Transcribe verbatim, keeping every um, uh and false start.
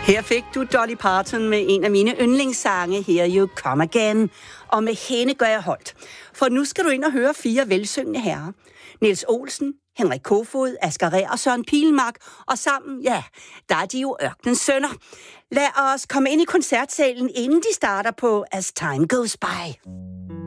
Her fik du Dolly Parton med en af mine yndlingssange, Here You Come Again, og med hende gør jeg holdt. For nu skal du ind og høre fire velsyngende herrer. Niels Olsen, Henrik Kofod, Asger Rær og Søren Pilmark, og sammen, ja, der er de jo ørkenens sønner. Lad os komme ind i koncertsalen, inden de starter på As Time Goes By.